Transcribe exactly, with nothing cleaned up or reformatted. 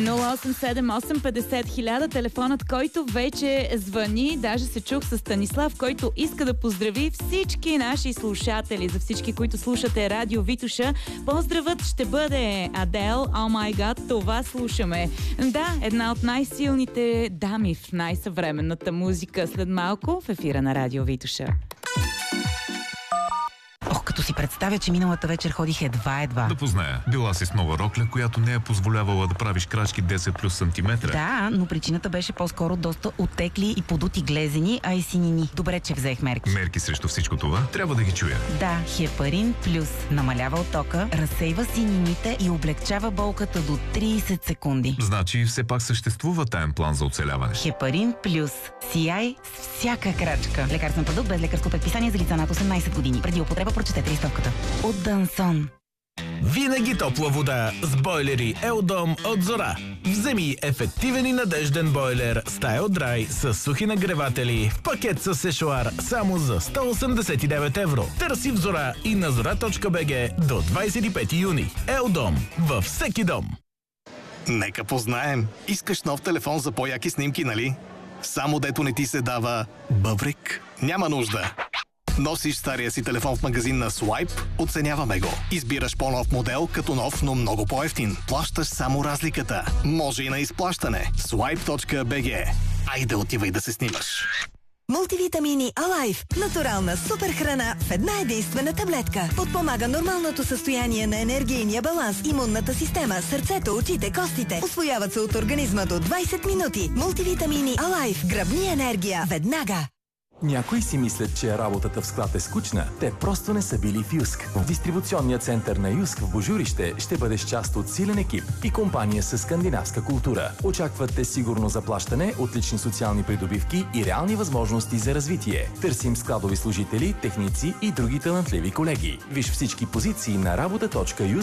нула осем седем осем петдесет хиляда, телефонът, който вече звъни. Даже се чух с Станислав, който иска да поздрави всички наши слушатели. За всички, които слушате Радио Витоша, поздравът ще бъде Адел. О май гад, това слушаме. Да, една от най-силните дами в най-съвременната музика. След малко в ефира на Радио Витоша. Ох, като си представя, че миналата вечер ходих едва-едва. Да позная. Била си с нова рокля, която не е позволявала да правиш крачки десет плюс сантиметра. Да, но причината беше по-скоро доста оттекли и подути глезени, а и синини. Добре, че взех мерки. Мерки срещу всичко това? Трябва да ги чуя. Да, Хепарин Плюс намалява оттока, разсейва синините и облегчава болката до трийсет секунди. Значи все пак съществува таен план за оцеляване. Хепарин Плюс. Сияй с всяка крачка. Лекарствен продукт без лекарско предписание за лица над осемнайсет години. Преди употреба прочетете листовката. От Дансон. Винаги топла вода с бойлери Елдом от Зора. Вземи ефективен и надежден бойлер Стайл-Драй с сухи нагреватели в пакет с сешоар само за сто осемдесет и девет евро. Търси в Зора и на зора точка би джи до двайсет и пети юни. Елдом във всеки дом. Нека познаем. Искаш нов телефон за по-яки снимки, нали? Само дето не ти се дава бъбрик? Няма нужда. Носиш стария си телефон в магазин на Swipe, оценяваме го. Избираш по-нов модел, като нов, но много по-евтин. Плащаш само разликата. Може и на изплащане. Swipe точка би джи. Айде отивай да се снимаш. Мултивитамини Алайф. Натурална супер храна в една единствена таблетка. Подпомага нормалното състояние на енергийния баланс, имунната система, сърцето, очите, костите. Усвояват се от организма до двайсет минути. Мултивитамини Алайф. Гръбни енергия. Веднага. Някои си мислят, че работата в склад е скучна. Те просто не са били в Юск. Дистрибуционният център на Юск в Божурище ще бъдеш част от силен екип и компания с скандинавска култура. Очакват те сигурно заплащане, отлични социални придобивки и реални възможности за развитие. Търсим складови служители, техници и други талантливи колеги. Виж всички позиции на работа точка юск